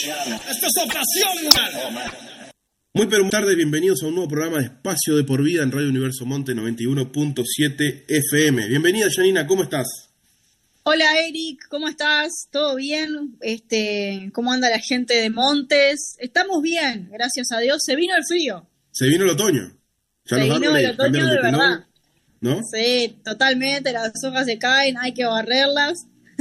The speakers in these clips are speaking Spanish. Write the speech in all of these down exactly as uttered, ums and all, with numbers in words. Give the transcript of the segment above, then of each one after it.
Esto es operación. Muy pero muy tarde, bienvenidos a un nuevo programa de Espacio de Por Vida en Radio Universo Monte noventa y uno punto siete F M. Bienvenida, Janina, ¿cómo estás? Hola Eric, ¿cómo estás? ¿Todo bien? Este, ¿cómo anda la gente de Montes? Estamos bien, gracias a Dios. Se vino el frío. Se vino el otoño. Ya se vino el otoño de, de verdad. ¿No? Sí, totalmente, las hojas se caen, hay que barrerlas.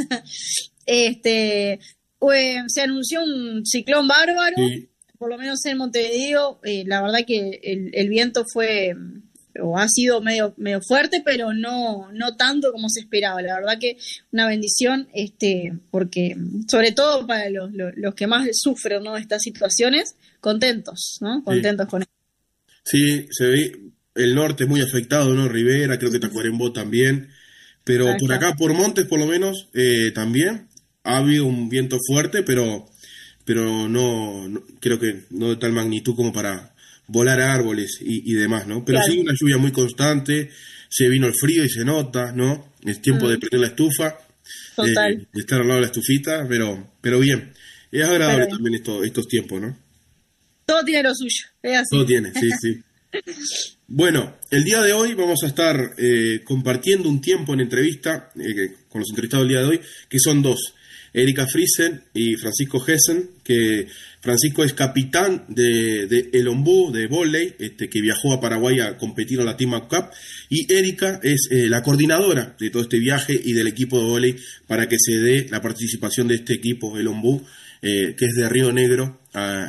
este, pues, se anunció un ciclón bárbaro, sí. Por lo menos en Montevideo. Eh, la verdad que el, el viento fue, o ha sido medio, medio fuerte, pero no, no tanto como se esperaba. La verdad que una bendición, este, porque sobre todo para los, los, los que más sufren, ¿no?, estas situaciones, contentos, ¿no? Contentos sí. con esto. Sí, se ve, el norte es muy afectado, ¿no? Rivera, creo que Tacuarembó también, pero ah, por acá, por Montes por lo menos, eh, también ha habido un viento fuerte, pero, pero no, no, creo que no de tal magnitud como para volar árboles y, y demás, ¿no? Pero claro. Sí, una lluvia muy constante, se vino el frío y se nota, ¿no? Es tiempo mm. de prender la estufa, Total. Eh, de estar al lado de la estufita, pero, pero bien, es agradable pero, también esto, estos tiempos, ¿no? Todo tiene lo suyo, es así. Todo tiene, sí, sí. Bueno, el día de hoy vamos a estar eh, compartiendo un tiempo en entrevista eh, con los entrevistados del día de hoy, que son dos, Erika Friesen y Francisco Hessen, que Francisco es capitán de, de El Ombú, de vóley, este, que viajó a Paraguay a competir en la Team Up Cup, y Erika es eh, la coordinadora de todo este viaje y del equipo de vóley para que se dé la participación de este equipo, El Ombú, eh, que es de Río Negro, a